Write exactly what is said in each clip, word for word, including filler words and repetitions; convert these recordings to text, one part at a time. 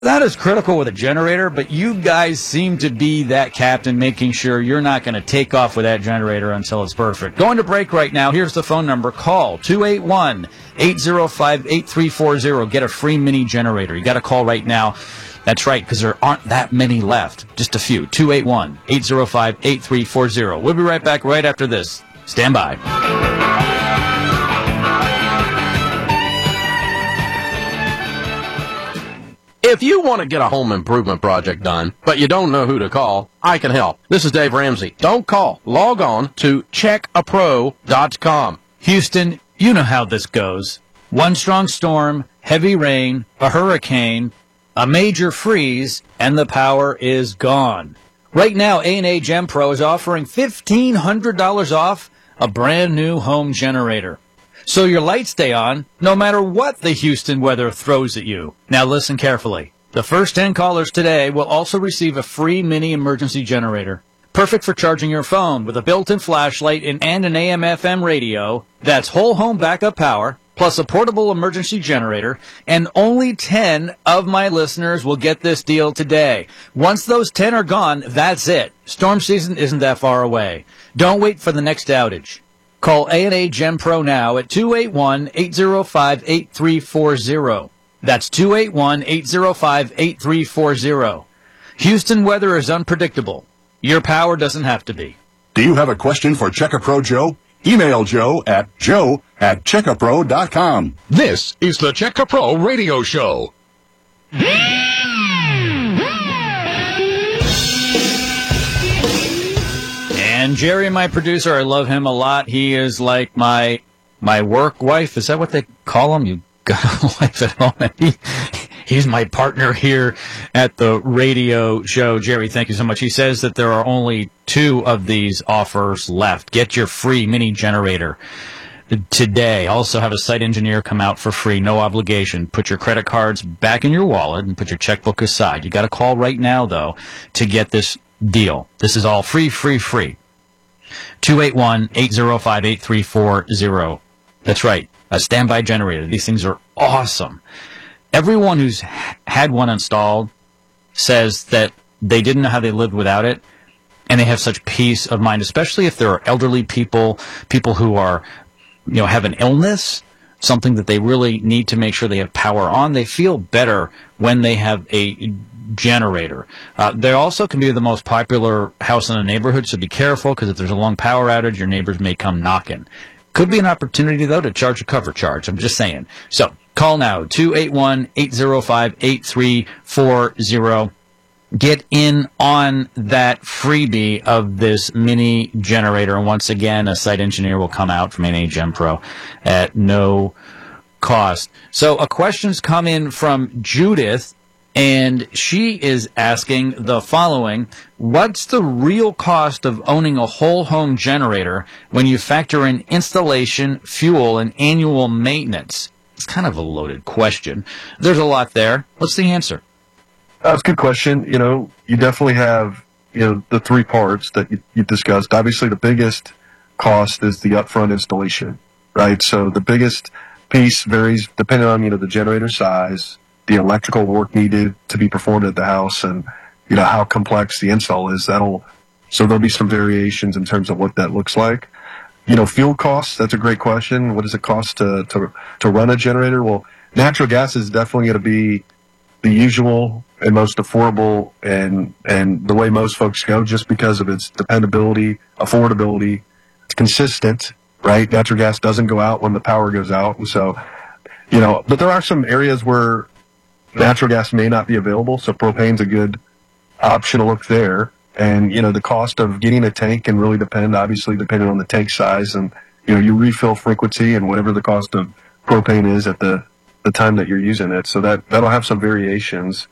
That is critical with a generator, but you guys seem to be that captain making sure you're not going to take off with that generator until it's perfect. Going to break right now. Here's the phone number. Call two eight one, eight zero five, eight three four zero. Get a free mini generator. You got to call right now. That's right, because there aren't that many left. Just a few. two eight one, eight zero five, eight three four zero. We'll be right back right after this. Stand by. If you want to get a home improvement project done, but you don't know who to call, I can help. This is Dave Ramsey. Don't call. Log on to check a pro dot com. Houston, you know how this goes. One strong storm, heavy rain, a hurricane, a major freeze, and the power is gone. Right now, A and A GenPro is offering fifteen hundred dollars off a brand new home generator. So your lights stay on no matter what the Houston weather throws at you. Now listen carefully. The first ten callers today will also receive a free mini emergency generator. Perfect for charging your phone with a built-in flashlight and an A M F M radio. That's whole home backup power, plus a portable emergency generator. And only ten of my listeners will get this deal today. Once those ten are gone, that's it. Storm season isn't that far away. Don't wait for the next outage. Call A and A GenPro now at two eight one, eight zero five, eight three four zero. That's two eight one, eight zero five, eight three four zero. Houston weather is unpredictable. Your power doesn't have to be. Do you have a question for Check-A-Pro Joe? Email Joe at joe at check a pro dot com. This is the Check-A-Pro Radio Show. And Jerry, my producer, I love him a lot. He is like my my work wife. Is that what they call him? You got a wife at home. He, he's my partner here at the radio show. Jerry, thank you so much. He says that there are only two of these offers left. Get your free mini generator today. Also have a site engineer come out for free, no obligation. Put your credit cards back in your wallet and put your checkbook aside. You got to call right now, though, to get this deal. This is all free, free, free. two eight one, eight zero five, eight three four zero. That's right, a standby generator. These things are awesome. Everyone who's had one installed says that they didn't know how they lived without it, and they have such peace of mind, especially if there are elderly people, people who are, you know, have an illness, something that they really need to make sure they have power on. They feel better when they have a generator. Uh, they also can be the most popular house in the neighborhood, so be careful, because if there's a long power outage, your neighbors may come knocking. Could be an opportunity, though, to charge a cover charge. I'm just saying. So call now, two eight one, eight zero five, eight three four zero. Get in on that freebie of this mini generator. And once again, a site engineer will come out from A and A GenPro at no cost. So a question's come in from Judith, and she is asking the following. What's the real cost of owning a whole home generator when you factor in installation, fuel, and annual maintenance? It's kind of a loaded question. There's a lot there. What's the answer? That's a good question. You know, you definitely have, you know, the three parts that you, you discussed. Obviously, the biggest cost is the upfront installation, right? So the biggest piece varies depending on, you know, the generator size, the electrical work needed to be performed at the house, and, you know, how complex the install is. That'll, so there'll be some variations in terms of what that looks like. You know, fuel costs, that's a great question. What does it cost to, to, to run a generator? Well, natural gas is definitely going to be the usual and most affordable, and, and the way most folks go, just because of its dependability, affordability. It's consistent, right? Natural gas doesn't go out when the power goes out. So, you know, but there are some areas where natural gas may not be available, so propane's a good option to look there. And, you know, the cost of getting a tank can really depend, obviously, depending on the tank size and, you know, your refill frequency and whatever the cost of propane is at the, the time that you're using it. So that, that'll have some variations.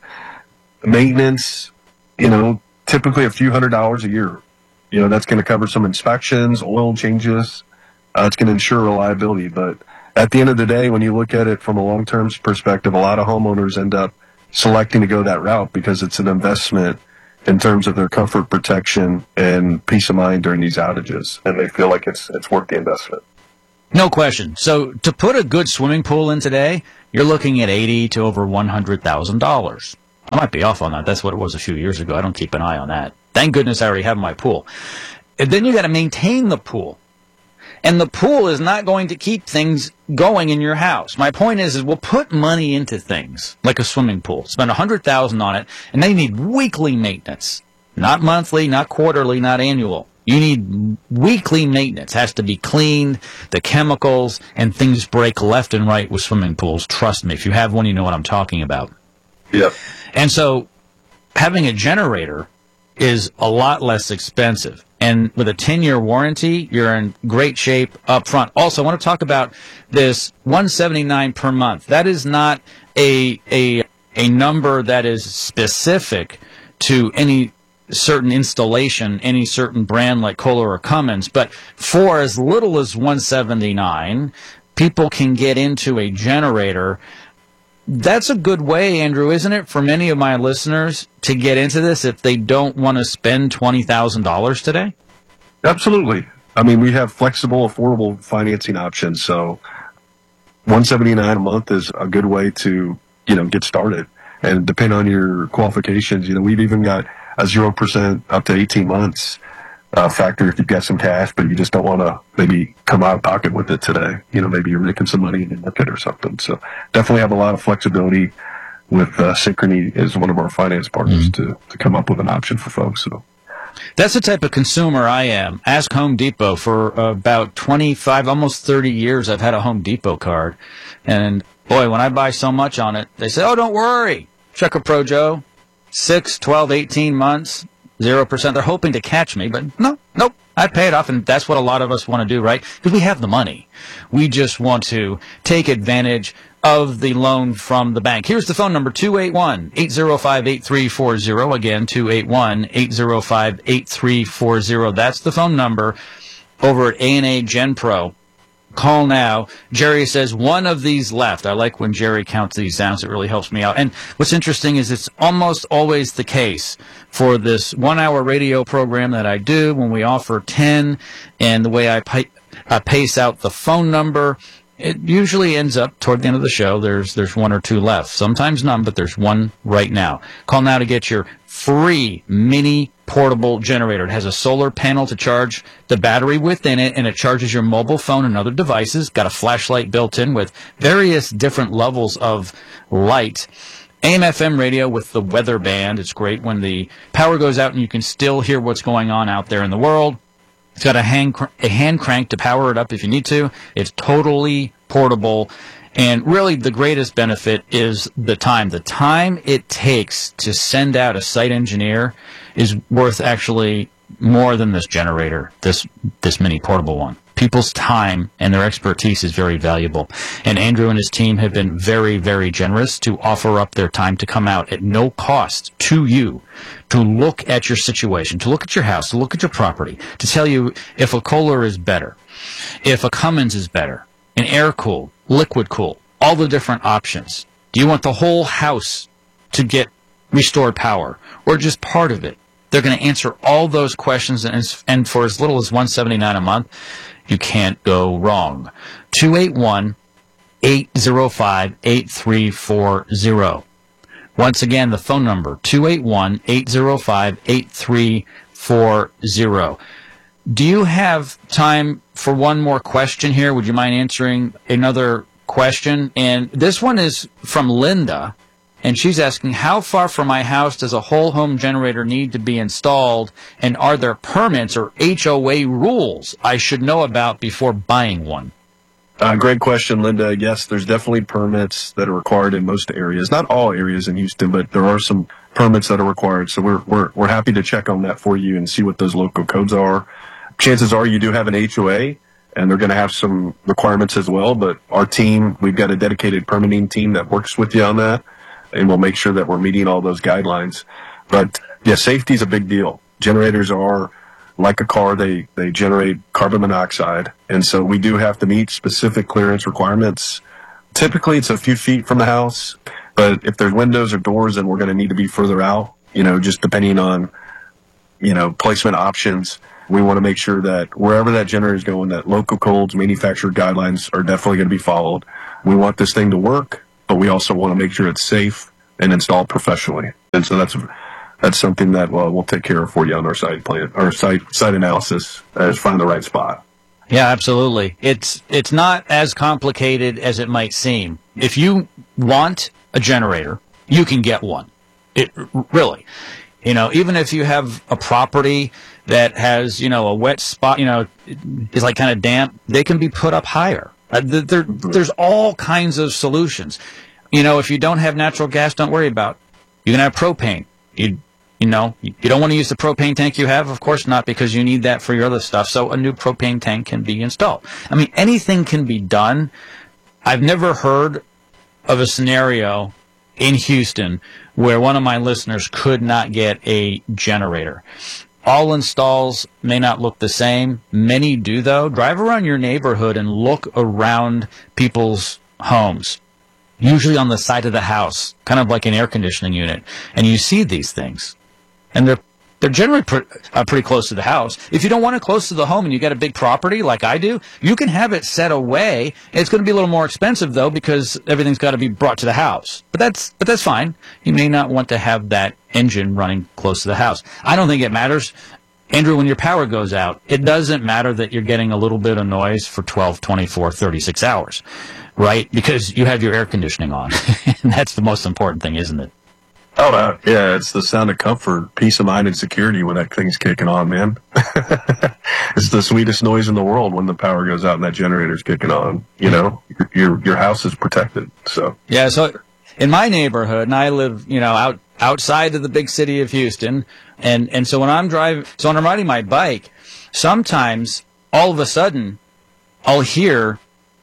Maintenance, you know, typically a few hundred dollars a year. You know, that's going to cover some inspections, oil changes. Uh, it's going to ensure reliability. But at the end of the day, when you look at it from a long-term perspective, a lot of homeowners end up selecting to go that route because it's an investment in terms of their comfort, protection, and peace of mind during these outages. And they feel like it's it's worth the investment. No question. So to put a good swimming pool in today, you're looking at eighty to over one hundred thousand dollars. I might be off on that. That's what it was a few years ago. I don't keep an eye on that. Thank goodness I already have my pool. And then you got to maintain the pool. And the pool is not going to keep things going in your house. My point is, is we'll put money into things like a swimming pool, spend one hundred thousand dollars on it, and they need weekly maintenance. Not monthly, not quarterly, not annual. You need weekly maintenance. It has to be cleaned, the chemicals, and things break left and right with swimming pools. Trust me, if you have one, you know what I'm talking about. Yep. And so having a generator is a lot less expensive. And with a ten-year warranty, you're in great shape up front. Also, I want to talk about this one hundred seventy-nine dollars per month. That is not a a a number that is specific to any certain installation, any certain brand like Kohler or Cummins. But for as little as one hundred seventy-nine dollars, people can get into a generator. That's a good way, Andrew, isn't it, for many of my listeners to get into this if they don't want to spend twenty thousand dollars today? Absolutely. I mean, we have flexible, affordable financing options. So one hundred seventy-nine dollars a month is a good way to, you know, get started. And depending on your qualifications, you know, we've even got a zero percent up to eighteen months uh, factor if you've got some cash, but you just don't want to maybe come out of pocket with it today. You know, maybe you're making some money in the market or something. So definitely have a lot of flexibility with uh, Synchrony as one of our finance partners mm-hmm. to, to come up with an option for folks. So that's the type of consumer I am. Ask Home Depot. For uh, about twenty-five, almost thirty years, I've had a Home Depot card. And boy, when I buy so much on it, they say, oh, don't worry. Check a Pro Joe. Six, twelve, eighteen months, zero percent. They're hoping to catch me, but no, nope. I pay it off, and that's what a lot of us want to do, right? Because we have the money. We just want to take advantage of the loan from the bank. Here's the phone number, two eight one, eight zero five, eight three four zero. Again, two eight one, eight zero five, eight three four zero. That's the phone number over at A and A Gen Pro. Call now. Jerry says one of these left. I like when Jerry counts these down. It really helps me out. And what's interesting is it's almost always the case for this one-hour radio program that I do when we offer ten, and the way I, pa- I pace out the phone number, it usually ends up toward the end of the show. There's there's one or two left. Sometimes none, but there's one right now. Call now to get your free mini portable generator. It has a solar panel to charge the battery within it, and it charges your mobile phone and other devices. Got a flashlight built in with various different levels of light. A M F M radio with the weather band. It's great when the power goes out and you can still hear what's going on out there in the world. It's got a hand, cr- a hand crank to power it up if you need to. It's totally portable. And really the greatest benefit is the time. The time it takes to send out a site engineer is worth actually more than this generator, this this mini portable one. People's time and their expertise is very valuable. And Andrew and his team have been very, very generous to offer up their time to come out at no cost to you, to look at your situation, to look at your house, to look at your property, to tell you if a Kohler is better, if a Cummins is better, an air-cooled, liquid-cooled, all the different options. Do you want the whole house to get restored power or just part of it? They're going to answer all those questions, and, and for as little as one hundred seventy-nine dollars a month, you can't go wrong. two eight one, eight zero five, eight three four zero. Once again, the phone number, two eight one, eight zero five, eight three four zero. Do you have time for one more question here? Would you mind answering another question? And this one is from Linda, and she's asking, how far from my house does a whole home generator need to be installed, and are there permits or H O A rules I should know about before buying one? Uh, great question, Linda. Yes, there's definitely permits that are required in most areas. Not all areas in Houston, but there are some permits that are required. So we're we're we're happy to check on that for you and see what those local codes are. Chances are you do have an H O A, and they're going to have some requirements as well. But our team, we've got a dedicated permitting team that works with you on that, and we'll make sure that we're meeting all those guidelines. But yeah, safety is a big deal. Generators are like a car, they, they generate carbon monoxide. And so we do have to meet specific clearance requirements. Typically it's a few feet from the house, but if there's windows or doors, then we're going to need to be further out, you know, just depending on, you know, placement options. We want to make sure that wherever that generator is going, that local codes, manufacturer guidelines are definitely going to be followed. We want this thing to work, but we also want to make sure it's safe and installed professionally. And so that's that's something that well, we'll take care of for you on our site plan, our site site analysis, as find the right spot. Yeah, absolutely. It's it's not as complicated as it might seem. If you want a generator, you can get one. It really, you know, even if you have a property that has, you know, a wet spot, you know, is like kind of damp, they can be put up higher. Uh, there, there's all kinds of solutions. You know, if you don't have natural gas, don't worry about it. You can have propane. You You know, you don't want to use the propane tank you have, of course not, because you need that for your other stuff. So a new propane tank can be installed. I mean, anything can be done. I've never heard of a scenario in Houston where one of my listeners could not get a generator. All installs may not look the same. Many do, though. Drive around your neighborhood and look around people's homes, usually on the side of the house, kind of like an air conditioning unit, and you see these things. And they're they're generally pre- uh, pretty close to the house. If you don't want it close to the home and you got a big property like I do, you can have it set away. It's going to be a little more expensive though because everything's got to be brought to the house. But that's but that's fine. You may not want to have that engine running close to the house. I don't think it matters. Andrew, when your power goes out, it doesn't matter that you're getting a little bit of noise for twelve, twenty-four, thirty-six hours, right? Because you have your air conditioning on. And that's the most important thing, isn't it? Oh, uh, yeah, it's the sound of comfort, peace of mind, and security when that thing's kicking on, man. It's the sweetest noise in the world when the power goes out and that generator's kicking on. You know, your your, your house is protected. So yeah, so in my neighborhood, and I live, you know, out outside of the big city of Houston, and and so when I'm driving, so when I'm riding my bike, sometimes all of a sudden I'll hear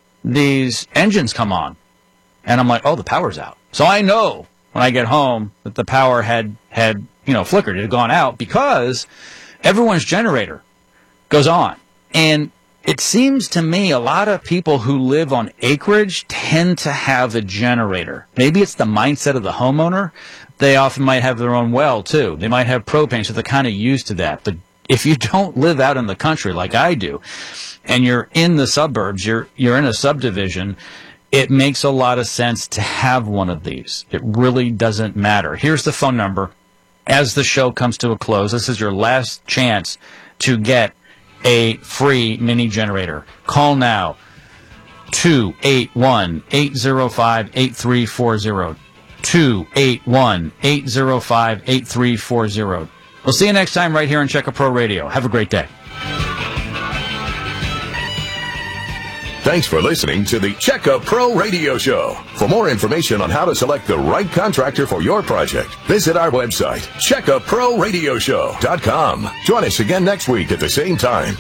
these engines come on, and I'm like, oh, the power's out. So I know when I get home that the power had, had, you know, flickered. It had gone out because everyone's generator goes on. And it seems to me a lot of people who live on acreage tend to have a generator. Maybe it's the mindset of the homeowner. They often might have their own well, too. They might have propane, so they're kind of used to that. But if you don't live out in the country like I do, and you're in the suburbs, you're you're in a subdivision, it makes a lot of sense to have one of these. It really doesn't matter. Here's the phone number. As the show comes to a close, this is your last chance to get a free mini generator. Call now, two eight one, eight zero five, eight three four zero, two eight one, eight zero five, eight three four zero. We'll see you next time right here on Check A Pro Radio. Have a great day. Thanks for listening to the Check A Pro Radio Show. For more information on how to select the right contractor for your project, visit our website, check a pro radio show dot com. Join us again next week at the same time.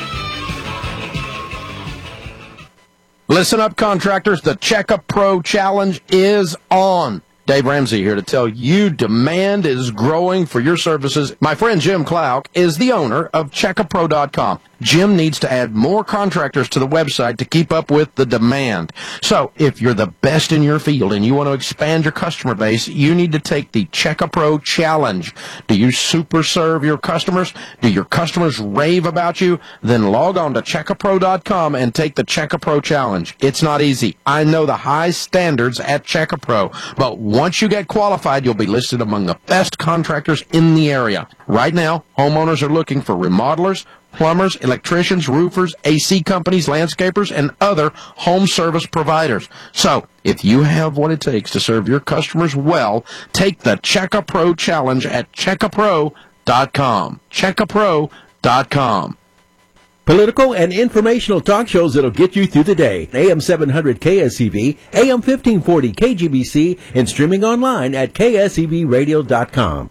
Listen up, contractors. The Check A Pro Challenge is on. Dave Ramsey here to tell you demand is growing for your services. My friend Jim Klauck is the owner of check a pro dot com. Jim needs to add more contractors to the website to keep up with the demand. So if you're the best in your field and you want to expand your customer base, you need to take the Check A Pro Challenge. Do you super serve your customers? Do your customers rave about you? Then log on to check a pro dot com and take the Check A Pro Challenge. It's not easy. I know the high standards at Check A Pro, but once you get qualified, you'll be listed among the best contractors in the area. Right now, homeowners are looking for remodelers, plumbers, electricians, roofers, A C companies, landscapers, and other home service providers. So, if you have what it takes to serve your customers well, take the Check A Pro Challenge at check a pro dot com. check a pro dot com. Political and informational talk shows that'll get you through the day. A M seven hundred K S E V, A M fifteen forty K G B C, and streaming online at K S E V radio dot com.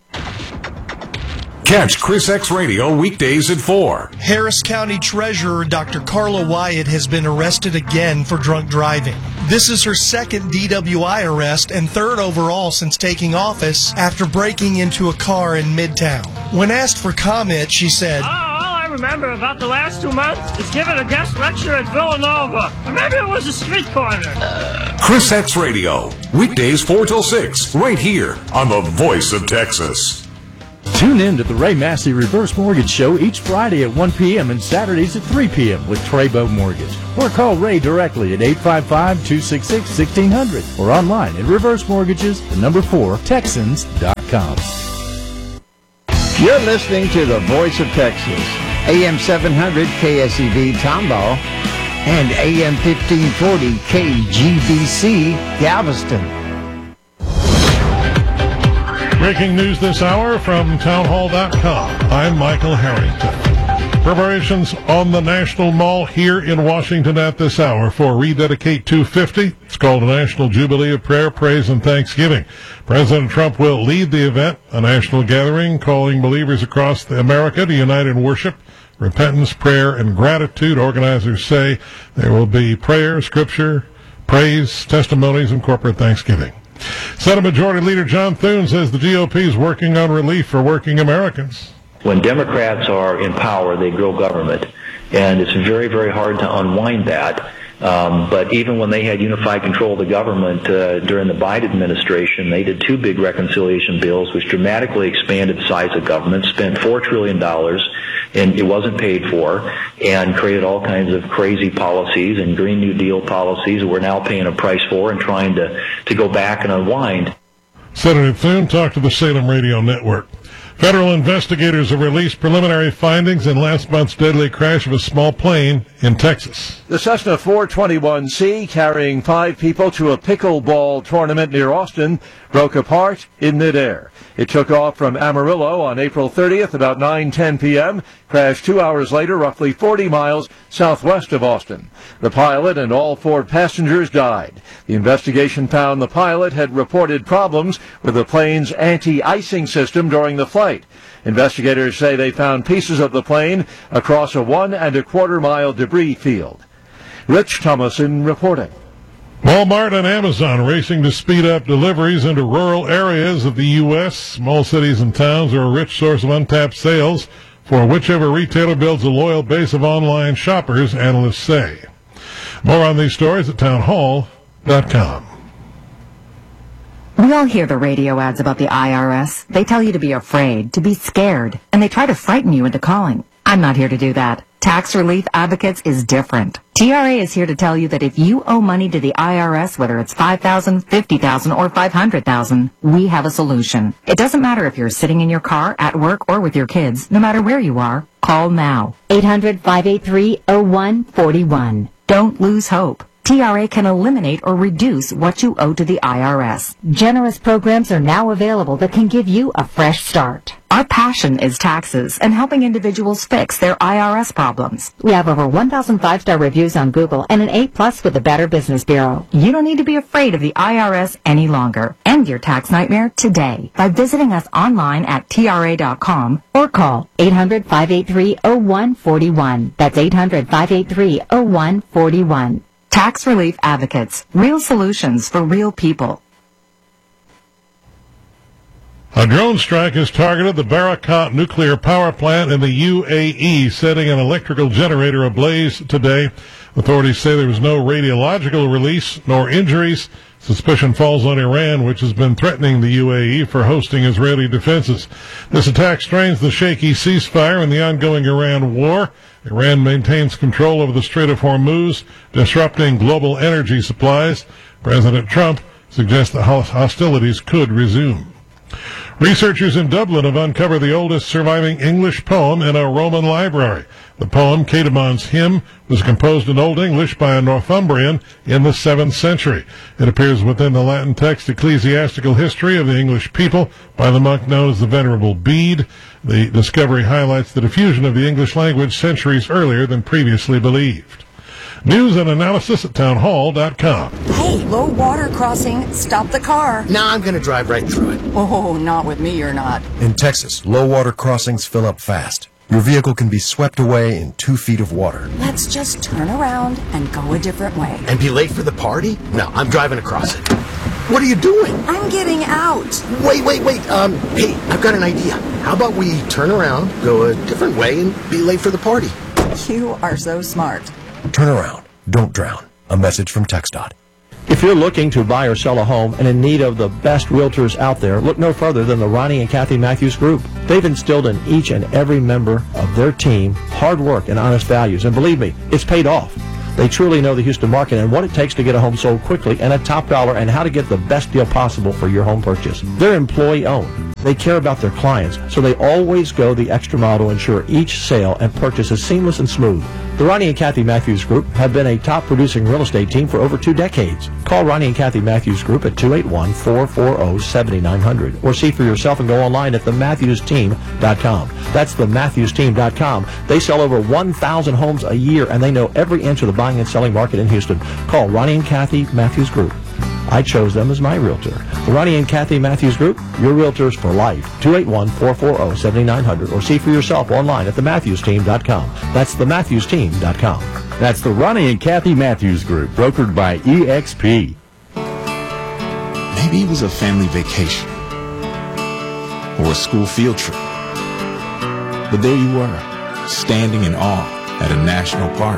Catch Chris X Radio weekdays at four. Harris County Treasurer Doctor Carla Wyatt has been arrested again for drunk driving. This is her second D W I arrest and third overall since taking office after breaking into a car in Midtown. When asked for comment, she said, "Oh, all I remember about the last two months is giving a guest lecture at Villanova. Or maybe it was a street corner." Chris X Radio, weekdays four till six, right here on the Voice of Texas. Tune in to the Ray Massey Reverse Mortgage Show each Friday at one p.m. and Saturdays at three p.m. with Treybo Mortgage. Or call Ray directly at eight five five, two six six, one six zero zero or online at reverse mortgages, the number four, Texans dot com. You're listening to the Voice of Texas, A M seven hundred K S E V Tomball and A M fifteen forty K G B C Galveston. Breaking news this hour from townhall dot com. I'm Michael Harrington. Preparations on the National Mall here in Washington at this hour for Rededicate two fifty. It's called a National Jubilee of Prayer, Praise, and Thanksgiving. President Trump will lead the event, a national gathering calling believers across America to unite in worship, repentance, prayer, and gratitude. Organizers say there will be prayer, scripture, praise, testimonies, and corporate thanksgiving. Senate Majority Leader John Thune says the G O P is working on relief for working Americans. When Democrats are in power, they grow government, and it's very, very hard to unwind that. Um, but even when they had unified control of the government uh, during the Biden administration, they did two big reconciliation bills which dramatically expanded the size of government, spent four trillion dollars, and it wasn't paid for, and created all kinds of crazy policies and Green New Deal policies that we're now paying a price for and trying to, to go back and unwind. Senator Thune talked to the Salem Radio Network. Federal investigators have released preliminary findings in last month's deadly crash of a small plane in Texas. The Cessna four twenty-one C, carrying five people to a pickleball tournament near Austin, broke apart in midair. It took off from Amarillo on April thirtieth about nine ten p.m., crashed two hours later roughly forty miles southwest of Austin. The pilot and all four passengers died. The investigation found the pilot had reported problems with the plane's anti-icing system during the flight. Investigators say they found pieces of the plane across a one and a quarter mile debris field. Rich Thomason reporting. Walmart and Amazon racing to speed up deliveries into rural areas of the U S Small cities and towns are a rich source of untapped sales for whichever retailer builds a loyal base of online shoppers, analysts say. More on these stories at townhall dot com. We all hear the radio ads about the I R S. They tell you to be afraid, to be scared, and they try to frighten you into calling. I'm not here to do that. Tax Relief Advocates is different. T R A is here to tell you that if you owe money to the I R S, whether it's five thousand dollars, fifty thousand dollars, or five hundred thousand dollars, we have a solution. It doesn't matter if you're sitting in your car, at work, or with your kids. No matter where you are, call now. eight hundred, five eight three, oh one four one. Don't lose hope. T R A can eliminate or reduce what you owe to the I R S. Generous programs are now available that can give you a fresh start. Our passion is taxes and helping individuals fix their I R S problems. We have over one thousand five-star reviews on Google and an A plus with the Better Business Bureau. You don't need to be afraid of the I R S any longer. End your tax nightmare today by visiting us online at T R A dot com or call eight hundred, five eight three, oh one four one. That's eight hundred, five eight three, oh one four one. Tax Relief Advocates. Real solutions for real people. A drone strike has targeted the Barakat nuclear power plant in the U A E, setting an electrical generator ablaze today. Authorities say there was no radiological release nor injuries. Suspicion falls on Iran, which has been threatening the U A E for hosting Israeli defenses. This attack strains the shaky ceasefire in the ongoing Iran war. Iran maintains control over the Strait of Hormuz, disrupting global energy supplies. President Trump suggests that hostilities could resume. Researchers in Dublin have uncovered the oldest surviving English poem in a Roman library. The poem, Caedmon's Hymn, was composed in Old English by a Northumbrian in the seventh century. It appears within the Latin text Ecclesiastical History of the English People by the monk known as the Venerable Bede. The discovery highlights the diffusion of the English language centuries earlier than previously believed. News and analysis at townhall dot com. Hey, low water crossing. Stop the car. No, I'm going to drive right through it. Oh, not with me, you're not. In Texas, low water crossings fill up fast. Your vehicle can be swept away in two feet of water. Let's just turn around and go a different way. And be late for the party? No, I'm driving across it. What are you doing? I'm getting out. Wait, wait, wait. Um, hey, I've got an idea. How about we turn around, go a different way, and be late for the party? You are so smart. Turn around. Don't drown. A message from TxDOT. If you're looking to buy or sell a home and in need of the best realtors out there, look no further than the Ronnie and Kathy Matthews Group. They've instilled in each and every member of their team hard work and honest values, and believe me, it's paid off. They truly know the Houston market and what it takes to get a home sold quickly and at top dollar, and how to get the best deal possible for your home purchase. They're employee-owned. They care about their clients, so they always go the extra mile to ensure each sale and purchase is seamless and smooth. The Ronnie and Kathy Matthews Group have been a top-producing real estate team for over two decades. Call Ronnie and Kathy Matthews Group at two eight one, four four zero, seven nine zero zero or see for yourself and go online at the matthews team dot com. That's the matthews team dot com. They sell over one thousand homes a year, and they know every inch of the buying and selling market in Houston. Call Ronnie and Kathy Matthews Group. I chose them as my realtor. The Ronnie and Kathy Matthews Group, your realtors for life. two eight one, four four zero, seven nine zero zero or see for yourself online at the matthews team dot com. That's the matthews team dot com. That's the Ronnie and Kathy Matthews Group, brokered by E X P. Maybe it was a family vacation or a school field trip. But there you were, standing in awe at a national park.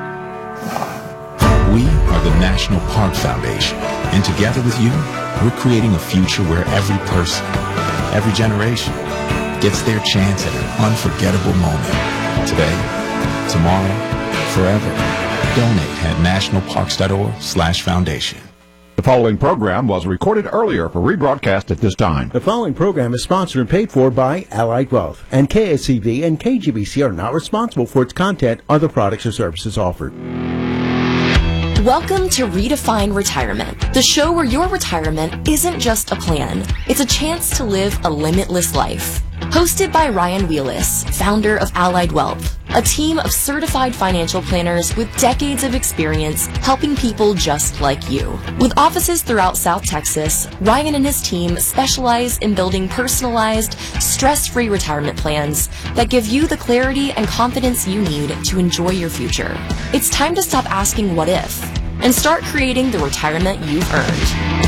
We are the National Park Foundation, and together with you, we're creating a future where every person, every generation, gets their chance at an unforgettable moment. Today, tomorrow, forever. Donate at nationalparks.org slash foundation. The following program was recorded earlier for rebroadcast at this time. The following program is sponsored and paid for by Allied Wealth, and K S C V and K G B C are not responsible for its content or the products or services offered. Welcome to Redefine Retirement, the show where your retirement isn't just a plan. It's a chance to live a limitless life. Hosted by Ryan Wheelis, founder of Allied Wealth, a team of certified financial planners with decades of experience helping people just like you. With offices throughout South Texas, Ryan and his team specialize in building personalized, stress-free retirement plans that give you the clarity and confidence you need to enjoy your future. It's time to stop asking what if and start creating the retirement you've earned.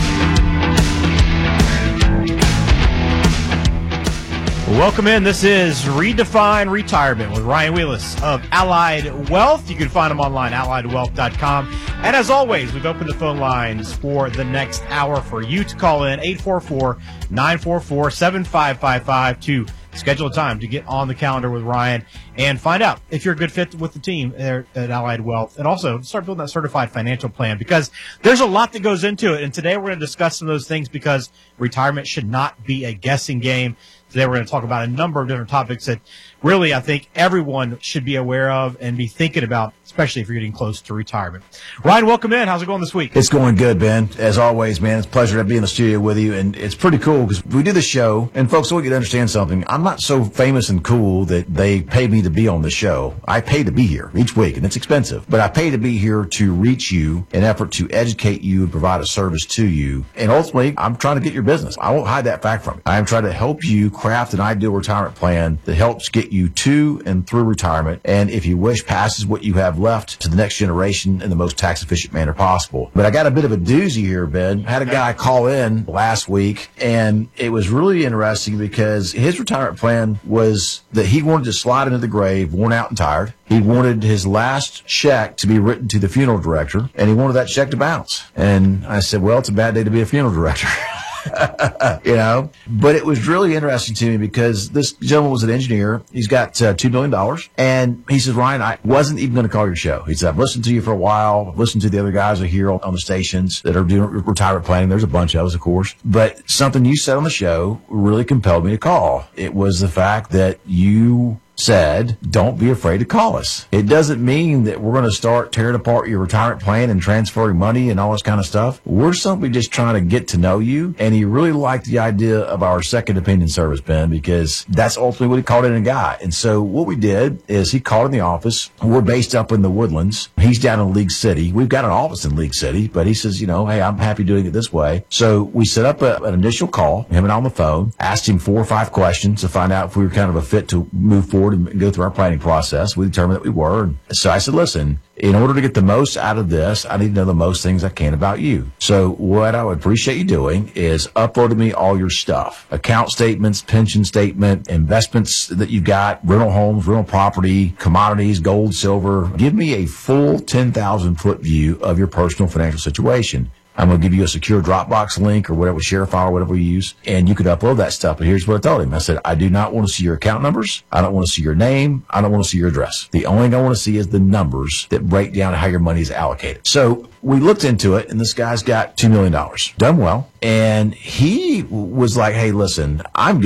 Welcome in. This is Redefine Retirement with Ryan Wheelis of Allied Wealth. You can find them online, allied wealth dot com. And as always, we've opened the phone lines for the next hour for you to call in, eight four four, nine four four, seven five five five to schedule a time to get on the calendar with Ryan and find out if you're a good fit with the team there at Allied Wealth, and also start building that certified financial plan, because there's a lot that goes into it. And today we're going to discuss some of those things, because retirement should not be a guessing game. Today we're going to talk about a number of different topics that really I think everyone should be aware of and be thinking about, especially if you're getting close to retirement. Ryan, welcome in. How's it going this week? It's going good, Ben. As always, man, it's a pleasure to be in the studio with you, and it's pretty cool because we do the show, and folks, I want you to understand something. I'm not so famous and cool that they pay me to be on the show. I pay to be here each week, and it's expensive, but I pay to be here to reach you in an effort to educate you and provide a service to you, and ultimately, I'm trying to get your business. I won't hide that fact from you. I am trying to help you craft an ideal retirement plan that helps get you to and through retirement, and if you wish, passes what you have left to the next generation in the most tax-efficient manner possible. But I got a bit of a doozy here, Ben. I had a guy call in last week, and it was really interesting because his retirement plan was that he wanted to slide into the grave worn out and tired. He wanted his last check to be written to the funeral director, and he wanted that check to bounce. And I said, well, it's a bad day to be a funeral director. You know, but it was really interesting to me because this gentleman was an engineer. He's got uh, two million dollars. And he says, Ryan, I wasn't even going to call your show. He said, I've listened to you for a while. I've listened to the other guys that are here on, on the stations that are doing retirement planning. There's a bunch of us, of course. But something you said on the show really compelled me to call. It was the fact that you said, don't be afraid to call us. It doesn't mean that we're going to start tearing apart your retirement plan and transferring money and all this kind of stuff. We're simply just trying to get to know you. And he really liked the idea of our second opinion service, Ben, because that's ultimately what he called in a guy. And so what we did is he called in the office. We're based up in the Woodlands. He's down in League City. We've got an office in League City, but he says, you know, hey, I'm happy doing it this way. So we set up a, an initial call, him and I on the phone, asked him four or five questions to find out if we were kind of a fit to move forward and go through our planning process. We determined that we were. And so I said, listen, in order to get the most out of this, I need to know the most things I can about you. So what I would appreciate you doing is uploading me all your stuff, account statements, pension statement, investments that you've got, rental homes, rental property, commodities, gold, silver. Give me a full ten thousand foot view of your personal financial situation. I'm going to give you a secure Dropbox link or whatever, share file or whatever we use, and you could upload that stuff. But here's what I told him. I said, I do not want to see your account numbers. I don't want to see your name. I don't want to see your address. The only thing I want to see is the numbers that break down how your money is allocated. So we looked into it, and this guy's got two million dollars. Done well. And he was like, hey, listen, I'm